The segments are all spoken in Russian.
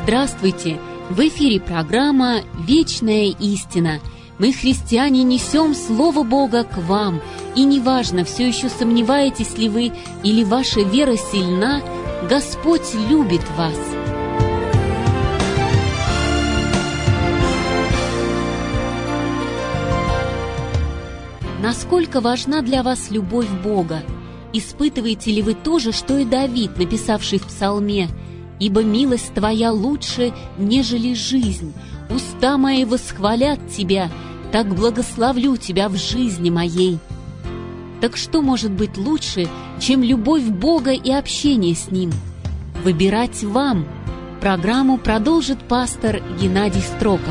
Здравствуйте! В эфире программа «Вечная истина». Мы, христиане, несем Слово Бога к вам. И неважно, все еще сомневаетесь ли вы или ваша вера сильна, Господь любит вас. Насколько важна для вас любовь Бога? Испытываете ли вы то же, что и Давид, написавший в Псалме: «Ибо милость Твоя лучше, нежели жизнь. Уста мои восхвалят Тебя, так благословлю Тебя в жизни моей». Так что может быть лучше, чем любовь Бога и общение с Ним? Выбирать вам. Программу продолжит пастор Геннадий Строков.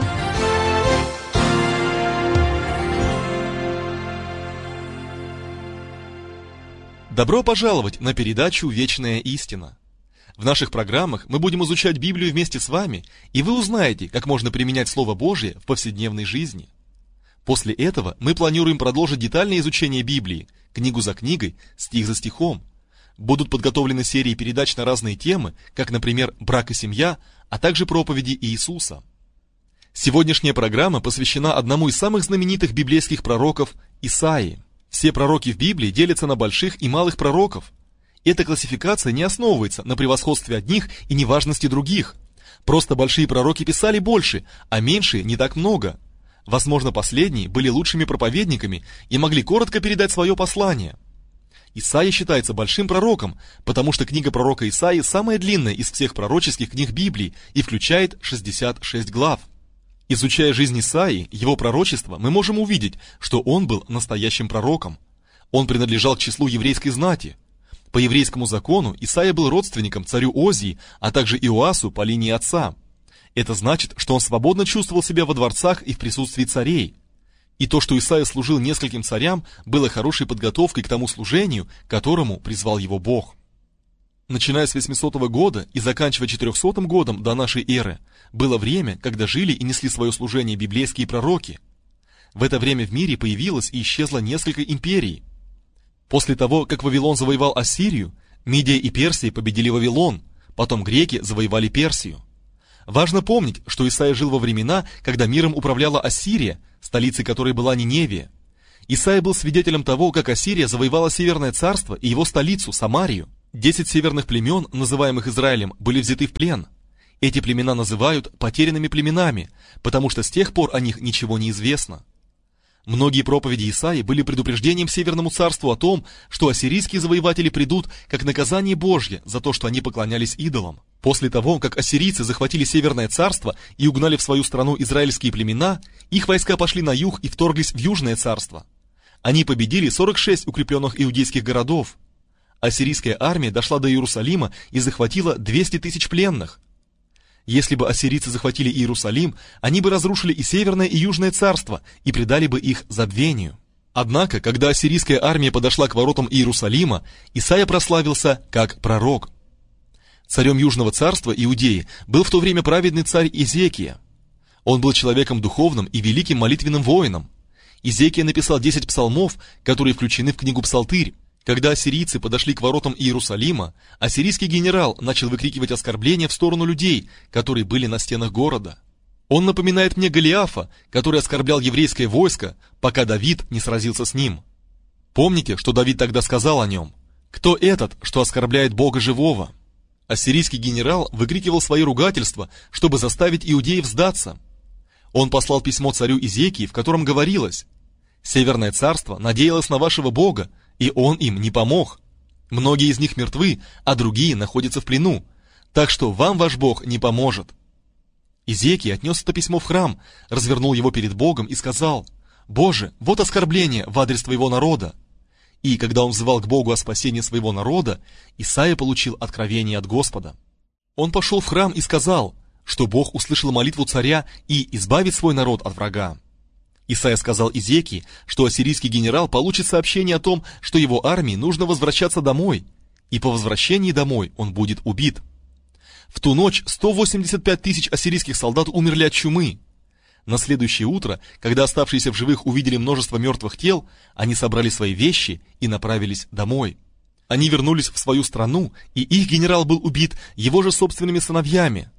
Добро пожаловать на передачу «Вечная истина». В наших программах мы будем изучать Библию вместе с вами, и вы узнаете, как можно применять Слово Божие в повседневной жизни. После этого мы планируем продолжить детальное изучение Библии, книгу за книгой, стих за стихом. Будут подготовлены серии передач на разные темы, как, например, брак и семья, а также проповеди Иисуса. Сегодняшняя программа посвящена одному из самых знаменитых библейских пророков – Исаии. Все пророки в Библии делятся на больших и малых пророков. Эта классификация не основывается на превосходстве одних и неважности других. Просто большие пророки писали больше, а меньшие не так много. Возможно, последние были лучшими проповедниками и могли коротко передать свое послание. Исаия считается большим пророком, потому что книга пророка Исаии самая длинная из всех пророческих книг Библии и включает 66 глав. Изучая жизнь Исаии, его пророчества, мы можем увидеть, что он был настоящим пророком. Он принадлежал к числу еврейской знати. По еврейскому закону Исаия был родственником царю Озии, а также Иоасу по линии отца. Это значит, что он свободно чувствовал себя во дворцах и в присутствии царей. И то, что Исаия служил нескольким царям, было хорошей подготовкой к тому служению, к которому призвал его Бог. Начиная с 800 года и заканчивая 400 годом до нашей эры, было время, когда жили и несли свое служение библейские пророки. В это время в мире появилось и исчезло несколько империй. После того, как Вавилон завоевал Ассирию, Мидия и Персия победили Вавилон, потом греки завоевали Персию. Важно помнить, что Исаия жил во времена, когда миром управляла Ассирия, столицей которой была Ниневия. Исаия был свидетелем того, как Ассирия завоевала Северное царство и его столицу, Самарию. 10 северных племен, называемых Израилем, были взяты в плен. Эти племена называют потерянными племенами, потому что с тех пор о них ничего не известно. Многие проповеди Исаии были предупреждением Северному царству о том, что ассирийские завоеватели придут как наказание Божье за то, что они поклонялись идолам. После того, как ассирийцы захватили Северное царство и угнали в свою страну израильские племена, их войска пошли на юг и вторглись в Южное царство. Они победили 46 укрепленных иудейских городов. Ассирийская армия дошла до Иерусалима и захватила 200 тысяч пленных. Если бы ассирийцы захватили Иерусалим, они бы разрушили и Северное, и Южное царство и предали бы их забвению. Однако, когда ассирийская армия подошла к воротам Иерусалима, Исаия прославился как пророк. Царем Южного царства Иудеи был в то время праведный царь Изекия. Он был человеком духовным и великим молитвенным воином. Изекия написал 10 псалмов, которые включены в книгу Псалтырь. Когда ассирийцы подошли к воротам Иерусалима, ассирийский генерал начал выкрикивать оскорбления в сторону людей, которые были на стенах города. Он напоминает мне Голиафа, который оскорблял еврейское войско, пока Давид не сразился с ним. Помните, что Давид тогда сказал о нем? «Кто этот, что оскорбляет Бога живого?» Ассирийский генерал выкрикивал свои ругательства, чтобы заставить иудеев сдаться. Он послал письмо царю Изекии, в котором говорилось: «Северное царство надеялось на вашего Бога, и он им не помог. Многие из них мертвы, а другие находятся в плену, так что вам ваш Бог не поможет». Изекия отнес это письмо в храм, развернул его перед Богом и сказал: «Боже, вот оскорбление в адрес твоего народа». И когда он взывал к Богу о спасении своего народа, Исаия получил откровение от Господа. Он пошел в храм и сказал, что Бог услышал молитву царя и избавит свой народ от врага. Исаия сказал Изекии, что ассирийский генерал получит сообщение о том, что его армии нужно возвращаться домой, и по возвращении домой он будет убит. В ту ночь 185 тысяч ассирийских солдат умерли от чумы. На следующее утро, когда оставшиеся в живых увидели множество мертвых тел, они собрали свои вещи и направились домой. Они вернулись в свою страну, и их генерал был убит его же собственными сыновьями.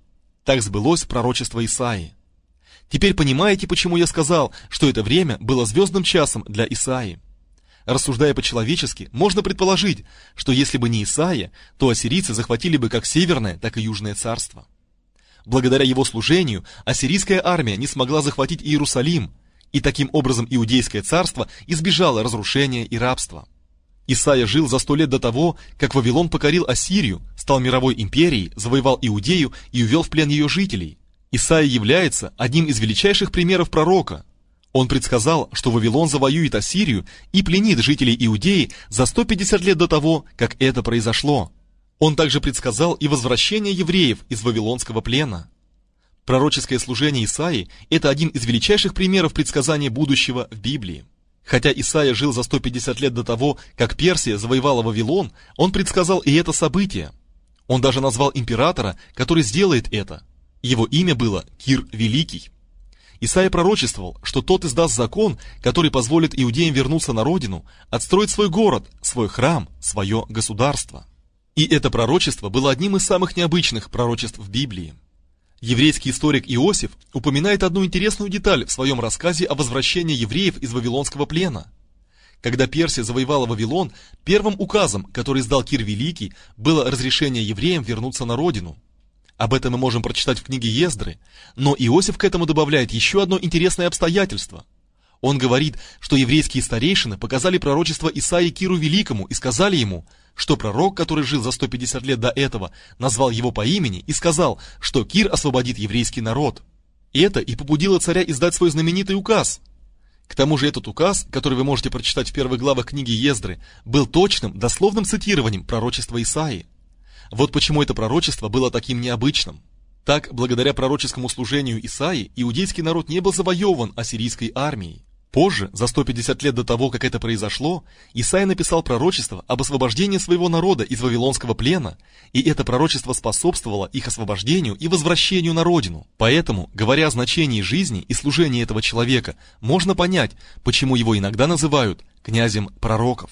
Так сбылось пророчество Исаии. Теперь понимаете, почему я сказал, что это время было звездным часом для Исаии? Рассуждая по-человечески, можно предположить, что если бы не Исаия, то ассирийцы захватили бы как северное, так и южное царство. Благодаря его служению ассирийская армия не смогла захватить Иерусалим, и таким образом Иудейское царство избежало разрушения и рабства. Исаия жил за 100 лет до того, как Вавилон покорил Ассирию, стал мировой империей, завоевал Иудею и увел в плен ее жителей. Исаия является одним из величайших примеров пророка. Он предсказал, что Вавилон завоюет Ассирию и пленит жителей Иудеи за 150 лет до того, как это произошло. Он также предсказал и возвращение евреев из вавилонского плена. Пророческое служение Исаии – это один из величайших примеров предсказания будущего в Библии. Хотя Исаия жил за 150 лет до того, как Персия завоевала Вавилон, он предсказал и это событие. Он даже назвал императора, который сделает это. Его имя было Кир Великий. Исаия пророчествовал, что тот издаст закон, который позволит иудеям вернуться на родину, отстроить свой город, свой храм, свое государство. И это пророчество было одним из самых необычных пророчеств в Библии. Еврейский историк Иосиф упоминает одну интересную деталь в своем рассказе о возвращении евреев из вавилонского плена. Когда Персия завоевала Вавилон, первым указом, который издал Кир Великий, было разрешение евреям вернуться на родину. Об этом мы можем прочитать в книге Ездры, но Иосиф к этому добавляет еще одно интересное обстоятельство. Он говорит, что еврейские старейшины показали пророчество Исаии Киру Великому и сказали ему, что пророк, который жил за 150 лет до этого, назвал его по имени и сказал, что Кир освободит еврейский народ. Это и побудило царя издать свой знаменитый указ. К тому же этот указ, который вы можете прочитать в первых главах книги Ездры, был точным, дословным цитированием пророчества Исаии. Вот почему это пророчество было таким необычным. Так, благодаря пророческому служению Исаии, иудейский народ не был завоеван ассирийской армией. Позже, за 150 лет до того, как это произошло, Исаия написал пророчество об освобождении своего народа из вавилонского плена, и это пророчество способствовало их освобождению и возвращению на родину. Поэтому, говоря о значении жизни и служении этого человека, можно понять, почему его иногда называют князем пророков.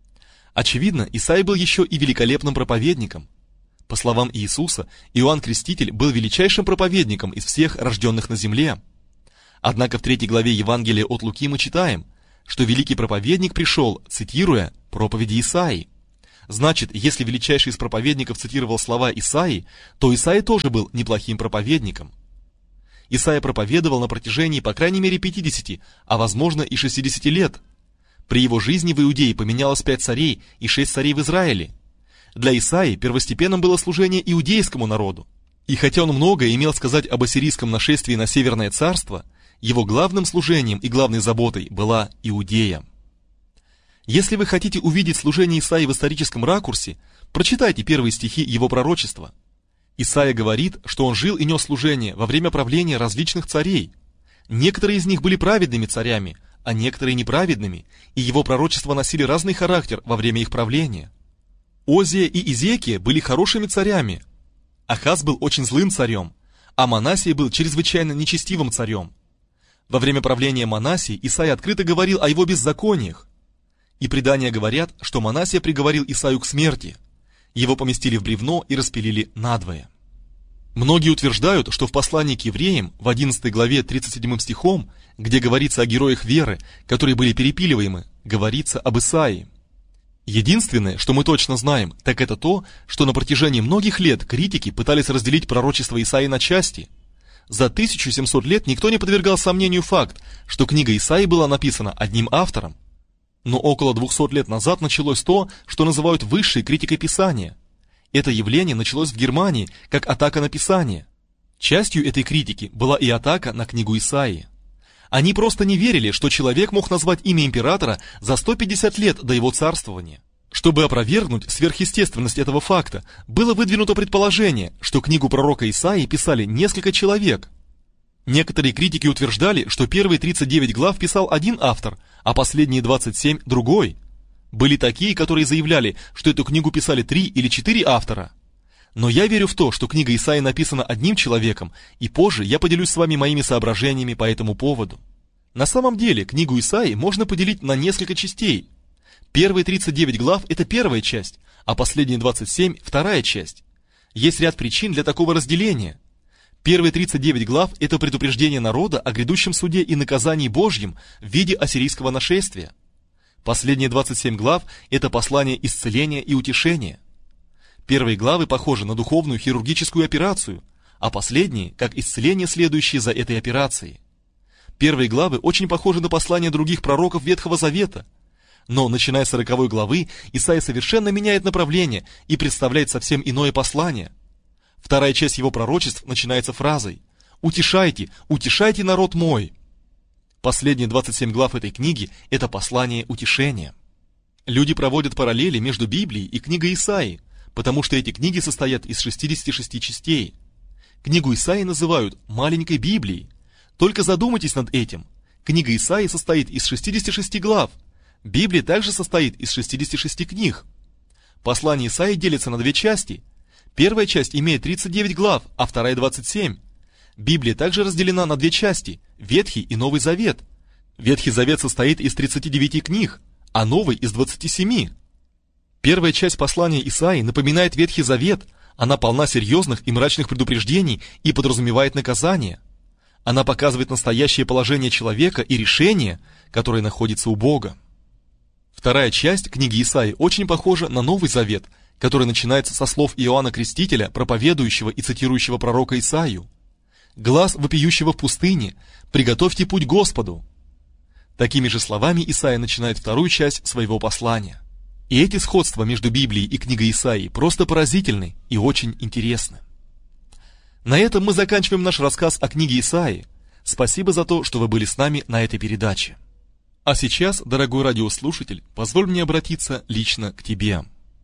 Очевидно, Исаия был еще и великолепным проповедником. По словам Иисуса, Иоанн Креститель был величайшим проповедником из всех рожденных на земле. Однако в 3 главе Евангелия от Луки мы читаем, что великий проповедник пришел, цитируя проповеди Исаии. Значит, если величайший из проповедников цитировал слова Исаии, то Исаия тоже был неплохим проповедником. Исаия проповедовал на протяжении по крайней мере 50, а возможно и 60 лет. При его жизни в Иудее поменялось 5 царей и 6 царей в Израиле. Для Исаии первостепенным было служение иудейскому народу. И хотя он многое имел сказать об ассирийском нашествии на Северное царство, его главным служением и главной заботой была Иудея. Если вы хотите увидеть служение Исаии в историческом ракурсе, прочитайте первые стихи его пророчества. Исаия говорит, что он жил и нес служение во время правления различных царей. Некоторые из них были праведными царями, а некоторые неправедными, и его пророчества носили разный характер во время их правления. Озия и Изекия были хорошими царями. Ахаз был очень злым царем, а Манасия был чрезвычайно нечестивым царем. Во время правления Манасии Исаия открыто говорил о его беззакониях. И предания говорят, что Манасия приговорил Исаию к смерти. Его поместили в бревно и распилили надвое. Многие утверждают, что в послании к евреям в 11 главе 37 стихом, где говорится о героях веры, которые были перепиливаемы, говорится об Исаии. Единственное, что мы точно знаем, так это то, что на протяжении многих лет критики пытались разделить пророчество Исаии на части. За 1700 лет никто не подвергал сомнению факт, что книга Исаии была написана одним автором. Но около 200 лет назад началось то, что называют высшей критикой Писания. Это явление началось в Германии, как атака на Писание. Частью этой критики была и атака на книгу Исаии. Они просто не верили, что человек мог назвать имя императора за 150 лет до его царствования. Чтобы опровергнуть сверхъестественность этого факта, было выдвинуто предположение, что книгу пророка Исаии писали несколько человек. Некоторые критики утверждали, что первые 39 глав писал один автор, а последние 27 – другой. Были такие, которые заявляли, что эту книгу писали 3 или 4 автора. Но я верю в то, что книга Исаии написана одним человеком, и позже я поделюсь с вами моими соображениями по этому поводу. На самом деле, книгу Исаии можно поделить на несколько частей. Первые 39 глав – это первая часть, а последние 27 – вторая часть. Есть ряд причин для такого разделения. Первые 39 глав – это предупреждение народа о грядущем суде и наказании Божьем в виде ассирийского нашествия. Последние 27 глав – это послание исцеления и утешения. Первые главы похожи на духовную хирургическую операцию, а последние – как исцеление, следующее за этой операцией. Первые главы очень похожи на послания других пророков Ветхого Завета, но, начиная с 40 главы, Исаия совершенно меняет направление и представляет совсем иное послание. Вторая часть его пророчеств начинается фразой «Утешайте, утешайте народ мой». Последние 27 глав этой книги – это послание утешения. Люди проводят параллели между Библией и книгой Исаии, потому что эти книги состоят из 66 частей. Книгу Исаии называют «маленькой Библией». Только задумайтесь над этим. Книга Исаии состоит из 66 глав. Библия также состоит из 66 книг. Послание Исаии делится на две части. Первая часть имеет 39 глав, а вторая 27. Библия также разделена на две части – Ветхий и Новый Завет. Ветхий Завет состоит из 39 книг, а Новый из 27. Первая часть послания Исаии напоминает Ветхий Завет, она полна серьезных и мрачных предупреждений и подразумевает наказание. Она показывает настоящее положение человека и решение, которое находится у Бога. Вторая часть книги Исаии очень похожа на Новый Завет, который начинается со слов Иоанна Крестителя, проповедующего и цитирующего пророка Исаию. «Глас вопиющего в пустыне, приготовьте путь Господу». Такими же словами Исаия начинает вторую часть своего послания. И эти сходства между Библией и книгой Исаии просто поразительны и очень интересны. На этом мы заканчиваем наш рассказ о книге Исаии. Спасибо за то, что вы были с нами на этой передаче. А сейчас, дорогой радиослушатель, позволь мне обратиться лично к тебе.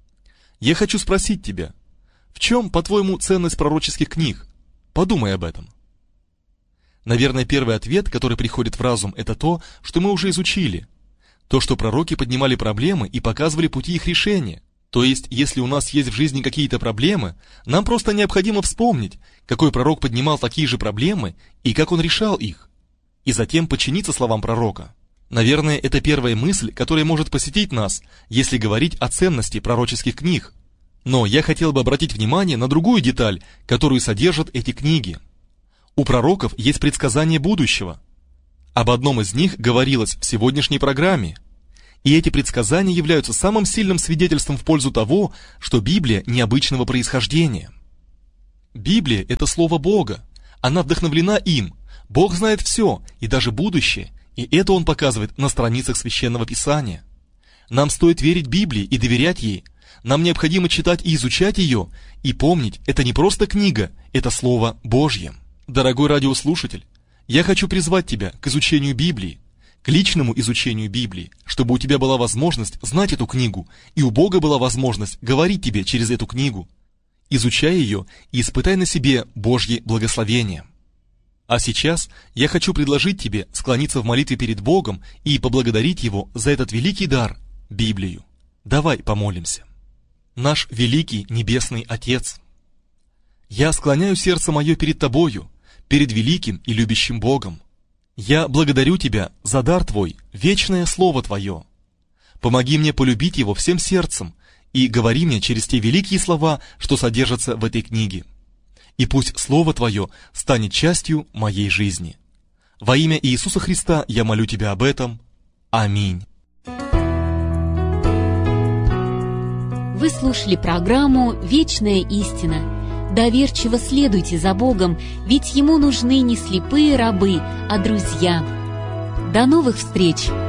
Я хочу спросить тебя, в чем, по-твоему, ценность пророческих книг? Подумай об этом. Наверное, первый ответ, который приходит в разум, это то, что мы уже изучили. То, что пророки поднимали проблемы и показывали пути их решения. То есть, если у нас есть в жизни какие-то проблемы, нам просто необходимо вспомнить, какой пророк поднимал такие же проблемы и как он решал их. И затем подчиниться словам пророка. Наверное, это первая мысль, которая может посетить нас, если говорить о ценности пророческих книг. Но я хотел бы обратить внимание на другую деталь, которую содержат эти книги. У пророков есть предсказания будущего. Об одном из них говорилось в сегодняшней программе. И эти предсказания являются самым сильным свидетельством в пользу того, что Библия необычного происхождения. Библия – это Слово Бога. Она вдохновлена им. Бог знает все, и даже будущее, и это Он показывает на страницах Священного Писания. Нам стоит верить Библии и доверять ей. Нам необходимо читать и изучать ее, и помнить, это не просто книга, это Слово Божье. Дорогой радиослушатель, я хочу призвать тебя к изучению Библии, к личному изучению Библии, чтобы у тебя была возможность знать эту книгу, и у Бога была возможность говорить тебе через эту книгу. Изучай ее и испытай на себе Божье благословение. А сейчас я хочу предложить тебе склониться в молитве перед Богом и поблагодарить Его за этот великий дар – Библию. Давай помолимся. Наш великий Небесный Отец, я склоняю сердце мое перед Тобою, перед великим и любящим Богом. Я благодарю Тебя за дар Твой, вечное Слово Твое. Помоги мне полюбить его всем сердцем и говори мне через те великие слова, что содержатся в этой книге. И пусть Слово Твое станет частью моей жизни. Во имя Иисуса Христа я молю Тебя об этом. Аминь. Вы слушали программу «Вечная истина». Доверчиво следуйте за Богом, ведь Ему нужны не слепые рабы, а друзья. До новых встреч!